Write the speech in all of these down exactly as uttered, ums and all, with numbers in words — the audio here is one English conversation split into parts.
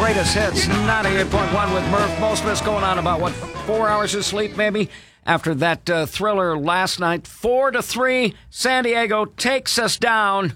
Greatest Hits, ninety-eight point one with Murph. Most of us going on about, what, four hours of sleep, maybe? After that uh, thriller last night, four to three, San Diego takes us down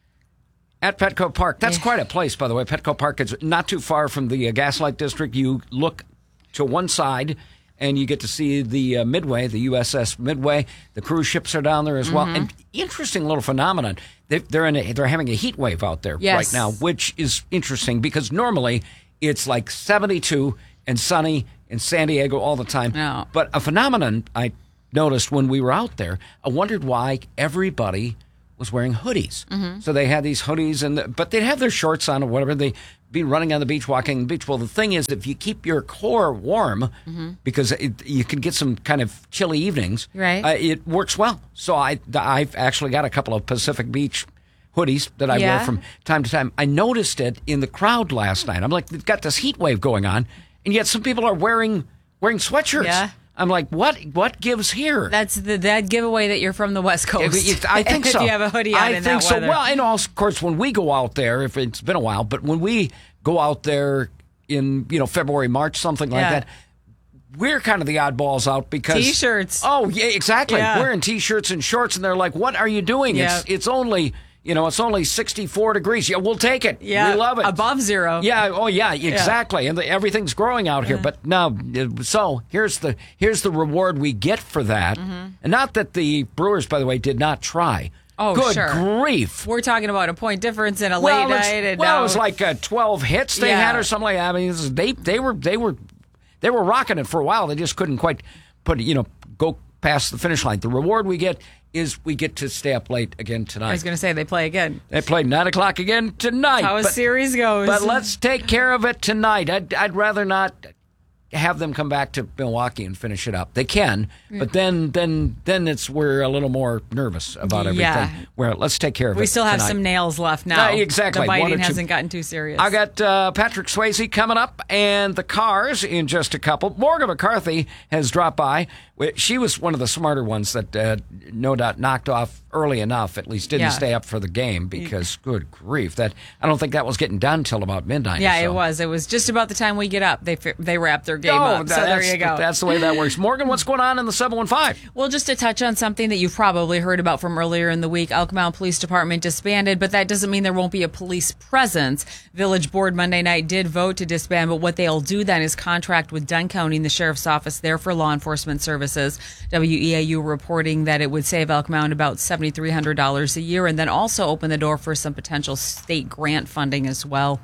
at Petco Park. That's yeah. quite a place, by the way. Petco Park is not too far from the uh, Gaslight District. You look to one side, and you get to see the uh, Midway, the U S S Midway. The cruise ships are down there as well. Mm-hmm. And interesting little phenomenon. They, they're in a, they're having a heat wave out there yes. right now, which is interesting because normally it's like seventy-two and sunny in San Diego all the time. No. But a phenomenon I noticed when we were out there, I wondered why everybody was wearing hoodies. Mm-hmm. So they had these hoodies, and the, but they'd have their shorts on or whatever. They'd be running on the beach, walking on the beach. Well, the thing is, if you keep your core warm, mm-hmm. because it, you can get some kind of chilly evenings, right. uh, it works well. So I, I've actually got a couple of Pacific Beach hoodies that I yeah. wear from time to time. I noticed it in the crowd last night. I'm like, they've got this heat wave going on, and yet some people are wearing wearing sweatshirts. Yeah. I'm like, what What gives here? That's the that giveaway that you're from the West Coast. It, it, I think so. If you have a hoodie on I in think that so. weather. Well, and also, of course, when we go out there, if it's been a while, but when we go out there in, you know, February, March, something like yeah. that, we're kind of the oddballs out because T-shirts. Oh, yeah, exactly. Yeah. We're in T-shirts and shorts, and they're like, "What are you doing?" Yeah. It's it's only. You know, it's only sixty-four degrees. Yeah, we'll take it. Yeah, we love it. Above zero. Yeah. Oh, yeah. Exactly. Yeah. And the, everything's growing out here. Yeah. But no. So here's the here's the reward we get for that. Mm-hmm. And not that the Brewers, by the way, did not try. Oh, Good sure. grief. We're talking about a point difference in a well, late night. And well, now, it was like uh, twelve hits they yeah. had or something like that. I mean, this is, they they were they were they were rocking it for a while. They just couldn't quite put you know go past the finish line. The reward we get is we get to stay up late again tonight. I was going to say they play again. They play nine o'clock again tonight. How a but, series goes. But let's take care of it tonight. I'd, I'd rather not have them come back to Milwaukee and finish it up. They can, yeah. but then then then it's we're a little more nervous about everything. Yeah. Where let's take care of we it. We still have tonight. some nails left now. Uh, exactly. The biting hasn't gotten too serious. I got uh, Patrick Swayze coming up and the Cars in just a couple. Morgan McCarthy has dropped by. She was one of the smarter ones that uh, no doubt knocked off early enough, at least didn't yeah. stay up for the game because, good grief, that I don't think that was getting done till about midnight. Yeah, or so. it was. It was just about the time we get up. They they wrap their game oh, up. So there you go. That's the way that works. Morgan, what's going on in the seven one five? Well, just to touch on something that you've probably heard about from earlier in the week, Elk Mound Police Department disbanded, but that doesn't mean there won't be a police presence. Village Board Monday night did vote to disband, but what they'll do then is contract with Dunn County and the Sheriff's Office there for law enforcement services. W E A U reporting that it would save Elk Mound about seven thousand three hundred dollars a year and then also open the door for some potential state grant funding as well.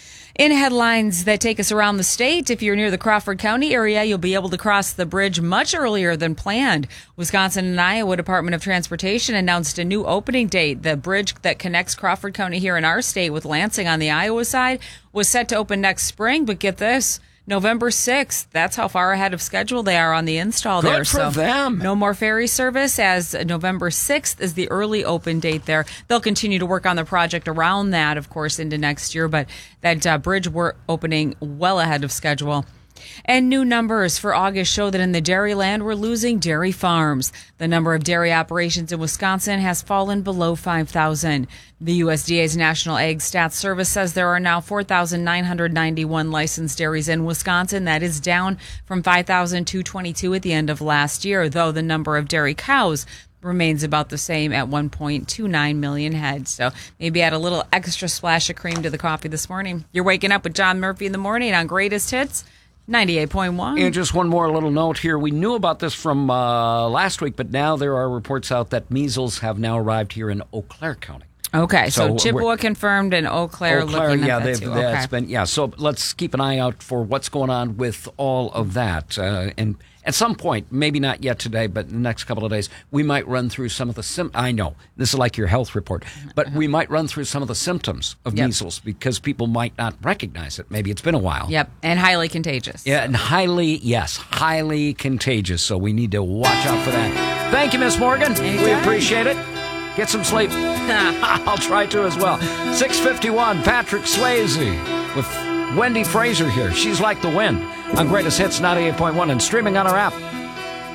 In headlines that take us around the state, if you're near the Crawford County area, you'll be able to cross the bridge much earlier than planned. Wisconsin and Iowa Department of Transportation announced a new opening date. The bridge that connects Crawford County here in our state with Lansing on the Iowa side was set to open next spring, but get this, November sixth. That's how far ahead of schedule they are on the install Good there. for so them. No more ferry service, as November sixth is the early open date there. They'll continue to work on the project around that, of course, into next year, but that uh, bridge we're opening well ahead of schedule. And new numbers for August show that in the dairyland, we're losing dairy farms. The number of dairy operations in Wisconsin has fallen below five thousand. The U S D A's National Ag Stats Service says there are now four thousand nine hundred ninety-one licensed dairies in Wisconsin. That is down from five thousand two hundred twenty-two at the end of last year, though the number of dairy cows remains about the same at one point two nine million heads. So maybe add a little extra splash of cream to the coffee this morning. You're waking up with John Murphy in the morning on Greatest Hits ninety-eight point one. And just one more little note here. We knew about this from uh, last week, but now there are reports out that measles have now arrived here in Eau Claire County. Okay, so, so Chippewa we're- confirmed and Eau Claire, Eau Claire, looking yeah, at that they've, too. that's Okay. been yeah. So let's keep an eye out for what's going on with all of that. Uh, and at some point, maybe not yet today, but in the next couple of days, we might run through some of the sim. I know this is like your health report, but we might run through some of the symptoms of Yep. measles because people might not recognize it. Maybe it's been a while. Yep, and highly contagious. Yeah, and highly, yes, highly contagious. So we need to watch out for that. Thank you, Miss Morgan. Anytime. We appreciate it. Get some sleep. I'll try to as well. six fifty-one, Patrick Swayze with Wendy Fraser here. She's like the wind on Greatest Hits ninety-eight point one and streaming on our app.